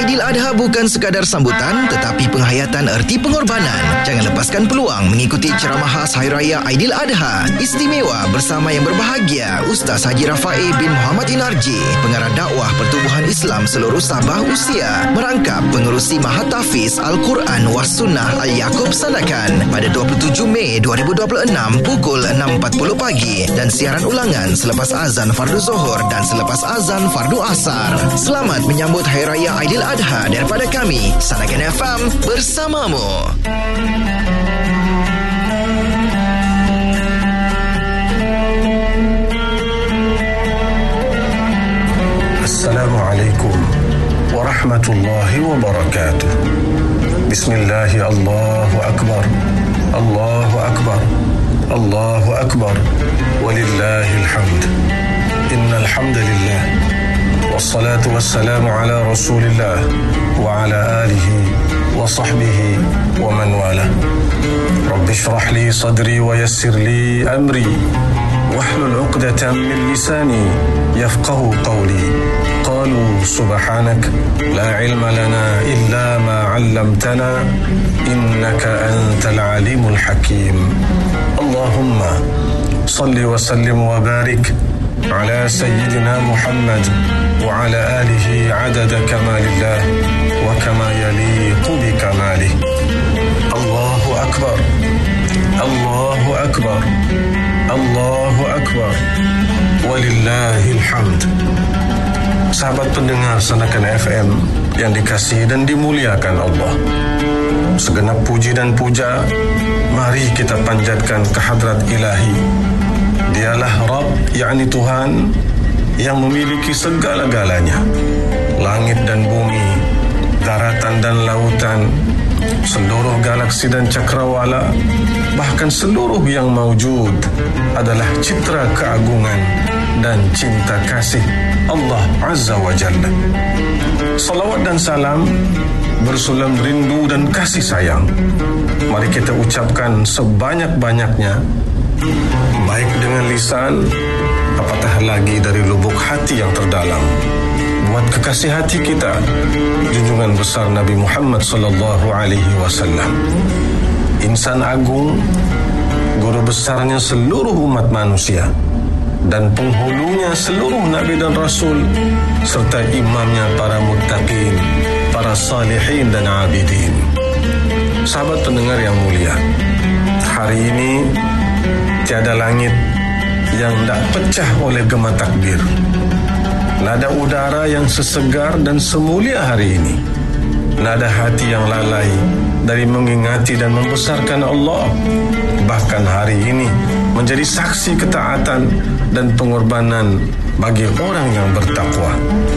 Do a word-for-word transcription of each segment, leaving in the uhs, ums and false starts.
Aidiladha bukan sekadar sambutan tetapi penghayatan erti pengorbanan. Jangan lepaskan peluang mengikuti ceramah khas Hari Raya Aidiladha istimewa bersama yang berbahagia Ustaz Haji Rafai bin Muhammad Inarji, pengarah dakwah Pertubuhan Islam seluruh Sabah Usia, merangkap pengerusi Mahatafis Al-Quran was Sunnah Al-Yaqub Sandakan pada dua puluh tujuh Mei dua ribu dua puluh enam pukul enam empat puluh pagi dan siaran ulangan selepas azan fardu Zuhur dan selepas azan fardu Asar. Selamat menyambut Hari Raya Aidiladha daripada kami, Sandakan F M bersamamu. Assalamualaikum warahmatullahi wabarakatuh. Bismillahi Allahu Akbar, Allahu Akbar, Allahu Akbar, walillahil hamd. Innal hamdalillah, wassalatu wassalamu ala rasulillah wa ala alihi wa sahbihi wa man wala. Rabbi shrah li sadri wa yassir li amri wahlul 'uqdatam min lisani yafqahu qawli. Qalu subhanak la ilma lana illa ma 'allamtana innaka antal alimul hakim. Allahumma salli wa sallim wa barik ala sayyidina Muhammad wa ala alihi 'adada kamalillah wa kama yaliqu bi kamalih. Allahu akbar, Allahu akbar, Allahu akbar, walillahil hamd. Sahabat pendengar Sandakan F M yang dikasihi dan dimuliakan Allah, segenap puji dan puja mari kita panjatkan ke hadrat ilahi. Dialah Rabb, yakni Tuhan yang memiliki segala-galanya, langit dan bumi, daratan dan lautan, seluruh galaksi dan cakrawala, bahkan seluruh yang maujud adalah citra keagungan dan cinta kasih Allah Azza wa Jalla. Salawat dan salam bersulam rindu dan kasih sayang mari kita ucapkan sebanyak-banyaknya, baik dengan lisan, apatah lagi dari lubuk hati yang terdalam, buat kekasih hati kita, junjungan besar Nabi Muhammad sallallahu alaihi wasallam, insan agung, guru besarnya seluruh umat manusia dan penghulunya seluruh nabi dan rasul, serta imamnya para muttaqin, para salihin dan abidin. Sahabat pendengar yang mulia, hari ini tiada langit yang tak pecah oleh gema takbir, nada udara yang sesegar dan semulia hari ini, nada hati yang lalai dari mengingati dan membesarkan Allah, bahkan hari ini menjadi saksi ketaatan dan pengorbanan bagi orang yang bertakwa.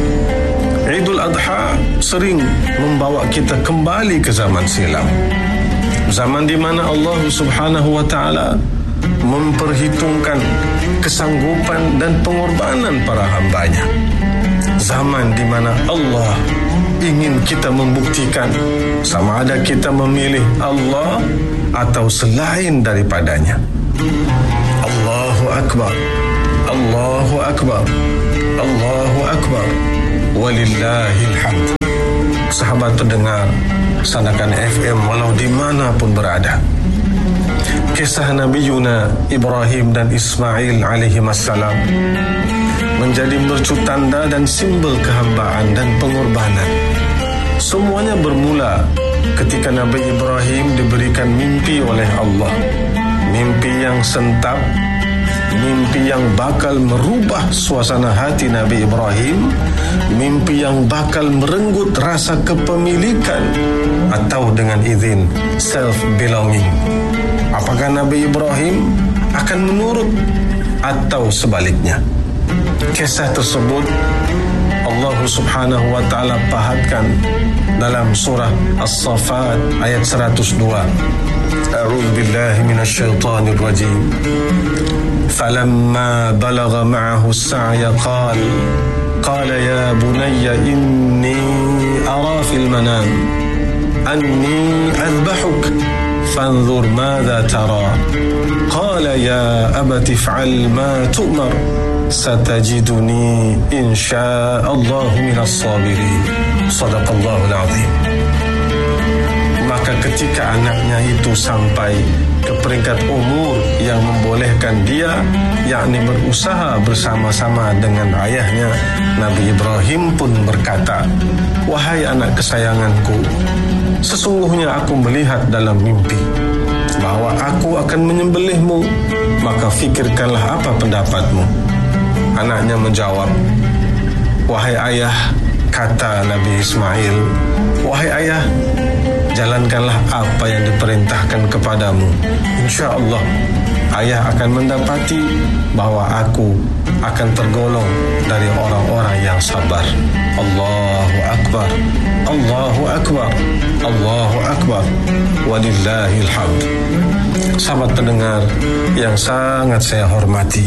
Idul Adha sering membawa kita kembali ke zaman silam, zaman di mana Allah Subhanahu wa taala memperhitungkan kesanggupan dan pengorbanan para hambanya, zaman di mana Allah ingin kita membuktikan sama ada kita memilih Allah atau selain daripadanya. Allahu Akbar, Allahu Akbar, Allahu Akbar, walillahil hamd. Sahabat pendengar Sandakan F M walau dimanapun berada, kisah Nabi Yuna Ibrahim dan Ismail alaihimassalam menjadi mercu tanda dan simbol kehambaan dan pengorbanan. Semuanya bermula ketika Nabi Ibrahim diberikan mimpi oleh Allah, mimpi yang sentap, mimpi yang bakal merubah suasana hati Nabi Ibrahim, mimpi yang bakal merenggut rasa kepemilikan atau dengan izin self-belonging. Apakah Nabi Ibrahim akan menurut atau sebaliknya? Kisah tersebut Allah Subhanahu wa taala pahatkan dalam surah As-Saffat ayat seratus dua. A'udzu billahi minasyaitonir rajim. Falamma balagha ma'ahu as-sa'ya qala qala ya bunayya inni ara fil manam anni adbahuk fanzur madha tara qala ya abati if'al ma tu'mar satajiduni insyaallahu minas sabirin. Sadaqallahul azim. Maka ketika anaknya itu sampai ke peringkat umur yang membolehkan dia, yakni berusaha bersama-sama dengan ayahnya, Nabi Ibrahim pun berkata, "Wahai anak kesayanganku, sesungguhnya aku melihat dalam mimpi bahwa aku akan menyembelihmu, maka fikirkanlah apa pendapatmu." Anaknya menjawab, "Wahai ayah," kata Nabi Ismail, "wahai ayah, jalankanlah apa yang diperintahkan kepadamu. Insya Allah ayah akan mendapati bahwa aku akan tergolong dari orang-orang yang sabar." Allahu Akbar, Allahu Akbar, Allahu Akbar, walillahil hamd. Sahabat pendengar yang sangat saya hormati,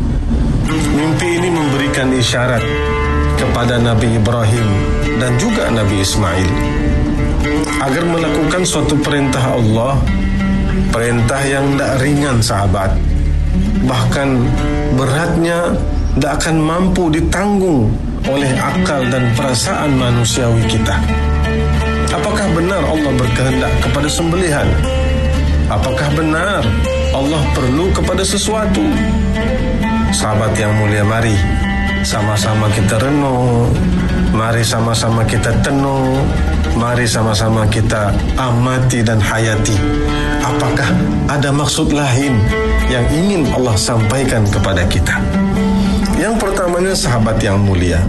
mimpi ini memberikan isyarat kepada Nabi Ibrahim dan juga Nabi Ismail agar melakukan suatu perintah Allah, perintah yang tidak ringan sahabat, bahkan beratnya tidak akan mampu ditanggung oleh akal dan perasaan manusiawi kita. Apakah benar Allah berkehendak kepada sembelihan? Apakah benar Allah perlu kepada sesuatu? Sahabat yang mulia, mari sama-sama kita renung, mari sama-sama kita tenung, mari sama-sama kita amati dan hayati. Apakah ada maksud lain yang ingin Allah sampaikan kepada kita? Yang pertamanya sahabat yang mulia,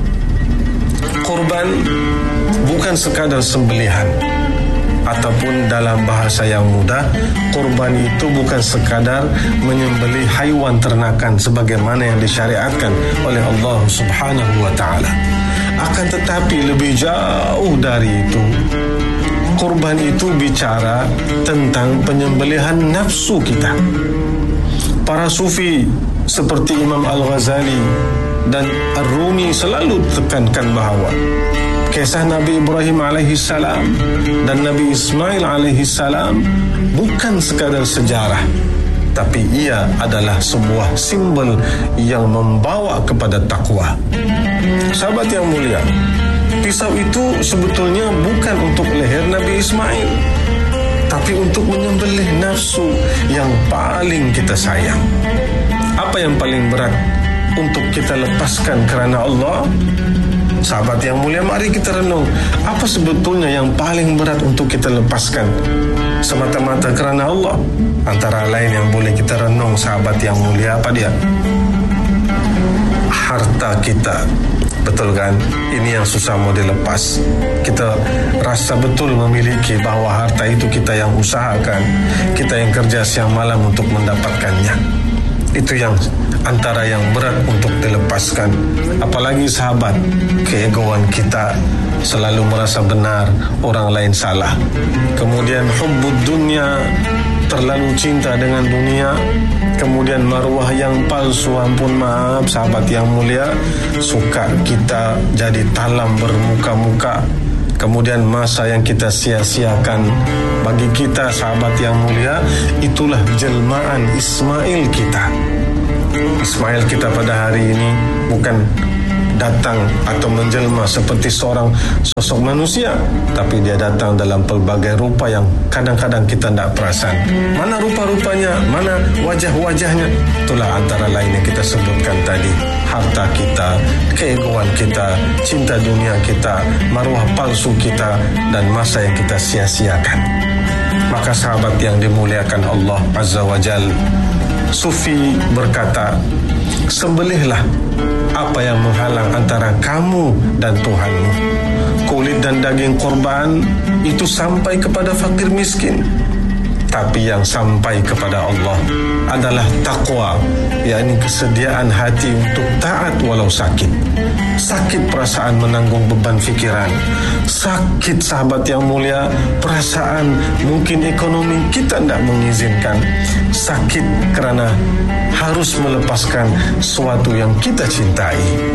kurban bukan sekadar sembelihan, ataupun dalam bahasa yang mudah, kurban itu bukan sekadar menyembelih haiwan ternakan sebagaimana yang disyariatkan oleh Allah Subhanahu wa taala. Akan tetapi lebih jauh dari itu, kurban itu bicara tentang penyembelihan nafsu kita. Para sufi seperti Imam Al-Ghazali dan Ar-Rumi selalu tekankan bahawa kisah Nabi Ibrahim alaihi salam dan Nabi Ismail alaihi salam bukan sekadar sejarah, tapi ia adalah sebuah simbol yang membawa kepada takwa. Sahabat yang mulia, pisau itu sebetulnya bukan untuk leher Nabi Ismail, tapi untuk menyembelih nafsu yang paling kita sayang. Apa yang paling berat untuk kita lepaskan kerana Allah? Sahabat yang mulia, mari kita renung, apa sebetulnya yang paling berat untuk kita lepaskan semata-mata kerana Allah? Antara lain yang boleh kita renung, sahabat yang mulia, apa dia? Harta kita. Betul kan? Ini yang susah mau dilepas. Kita rasa betul memiliki bahawa harta itu kita yang usahakan, kita yang kerja siang malam untuk mendapatkannya. Itu yang antara yang berat untuk dilepaskan. Apalagi sahabat, keegoan kita, selalu merasa benar, orang lain salah. Kemudian hubbud dunya, terlalu cinta dengan dunia. Kemudian maruah yang palsu, ampun maaf sahabat yang mulia, suka kita jadi talam bermuka-muka. Kemudian masa yang kita sia-siakan. Bagi kita sahabat yang mulia, itulah jelmaan Ismail kita. Ismail kita pada hari ini bukan datang atau menjelma seperti seorang sosok manusia, tapi dia datang dalam pelbagai rupa yang kadang-kadang kita tidak perasan. Mana rupa-rupanya, mana wajah-wajahnya? Itulah antara lain yang kita sebutkan tadi. Harta kita, keegoan kita, cinta dunia kita, maruah palsu kita, dan masa yang kita sia-siakan. Maka sahabat yang dimuliakan Allah Azza wa Jal, Sufi berkata, sembelihlah apa yang menghalang antara kamu dan Tuhanmu. Kulit dan daging korban itu sampai kepada fakir miskin, tapi yang sampai kepada Allah adalah takwa, yakni kesediaan hati untuk taat walau sakit. Sakit perasaan menanggung beban fikiran, sakit sahabat yang mulia perasaan mungkin ekonomi kita tidak mengizinkan, sakit kerana harus melepaskan sesuatu yang kita cintai.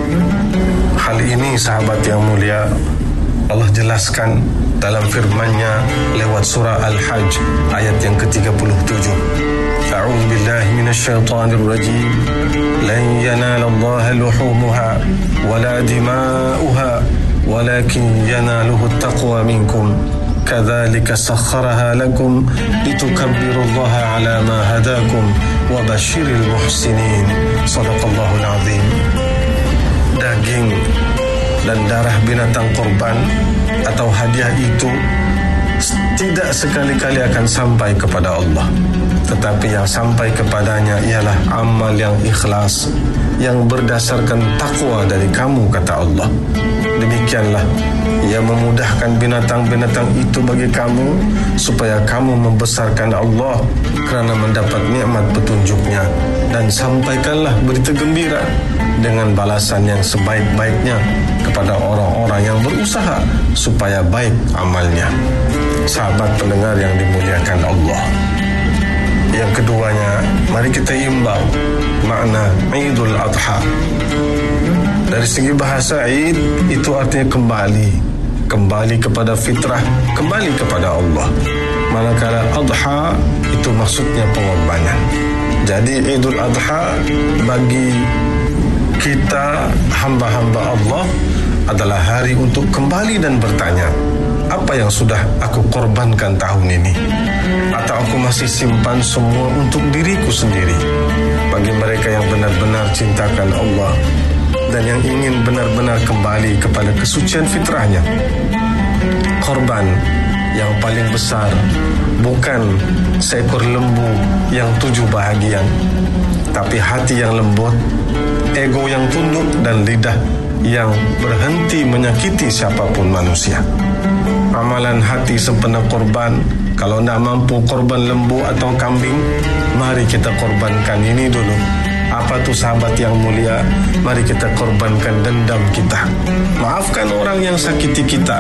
Hal ini sahabat yang mulia Allah jelaskan dalam firman-Nya lewat surah Al-Hajj ayat yang ke tiga puluh tujuh. A'udzu billahi minasyaitonir rajim. lan yanalallaha luhumuha wala dima'uha walakin yanaluhu taqwa minkum kadzalika sakhkharaha lakum litukabbirullaha ala ma hadakum wa basyiril muhsinin. Shadaqallahul azim. Daging dan darah binatang korban atau hadiah itu tidak sekali-kali akan sampai kepada Allah, tetapi yang sampai kepadanya ialah amal yang ikhlas, yang berdasarkan takwa dari kamu, kata Allah. Demikianlah Ia memudahkan binatang-binatang itu bagi kamu supaya kamu membesarkan Allah kerana mendapat nikmat petunjuknya, dan sampaikanlah berita gembira dengan balasan yang sebaik-baiknya kepada orang-orang yang berusaha supaya baik amalnya. Sahabat pendengar yang dimuliakan Allah, yang keduanya, mari kita imbau makna Idul Adha. Dari segi bahasa, Id itu artinya kembali, kembali kepada fitrah, kembali kepada Allah. Manakala Adha itu maksudnya pengorbanan. Jadi Idul Adha bagi kita hamba-hamba Allah adalah hari untuk kembali dan bertanya, apa yang sudah aku korbankan tahun ini? Atau aku masih simpan semua untuk diriku sendiri? Bagi mereka yang benar-benar cintakan Allah dan yang ingin benar-benar kembali kepada kesucian fitrahnya, korban yang paling besar bukan seekor lembu yang tujuh bahagian, tapi hati yang lembut, ego yang tunduk, dan lidah yang berhenti menyakiti siapapun manusia. Amalan hati sempena korban. Kalau tidak mampu korban lembu atau kambing, mari kita korbankan ini dulu. Apa tu sahabat yang mulia? Mari kita korbankan dendam kita. Maafkan orang yang sakiti kita.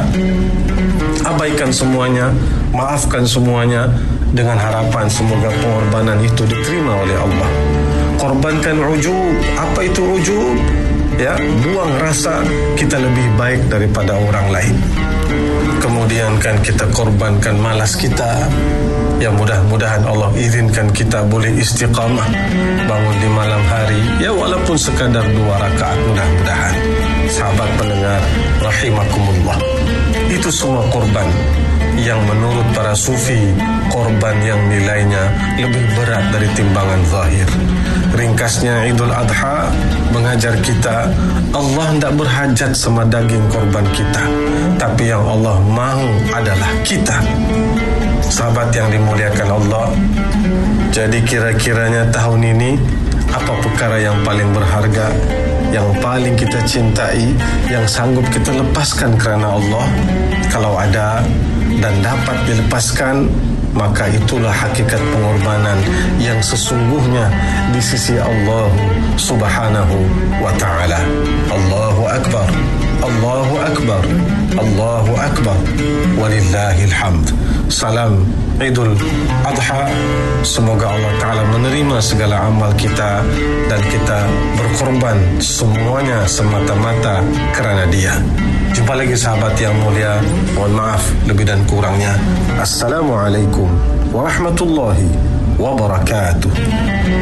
Abaikan semuanya, maafkan semuanya, dengan harapan semoga pengorbanan itu diterima oleh Allah. Korbankan ujub. Apa itu ujub? Ya, buang rasa kita lebih baik daripada orang lain. Kemudian kan kita korbankan malas kita. Ya, mudah-mudahan Allah izinkan kita boleh istiqamah bangun di malam hari, ya walaupun sekadar dua rakaat, mudah-mudahan. Sahabat pendengar rahimakumullah, itu semua korban yang menurut para sufi, korban yang nilainya lebih berat dari timbangan zahir. Ringkasnya, Idul Adha mengajar kita Allah tidak berhajat sama daging korban kita, tapi yang Allah mahu adalah kita. Sahabat yang dimuliakan Allah, jadi kira-kiranya tahun ini apa perkara yang paling berharga, yang paling kita cintai, yang sanggup kita lepaskan kerana Allah? Kalau ada dan dapat dilepaskan, maka itulah hakikat pengorbanan yang sesungguhnya di sisi Allah Subhanahu wa ta'ala. Allahu Akbar, Allahu Akbar, Allahu Akbar, walillahil hamd. Salam Idul Adha. Semoga Allah Ta'ala menerima segala amal kita dan kita berkorban semuanya semata-mata kerana Dia. Jumpa lagi sahabat yang mulia. Mohon maaf lebih dan kurangnya. Assalamualaikum warahmatullahi wabarakatuh.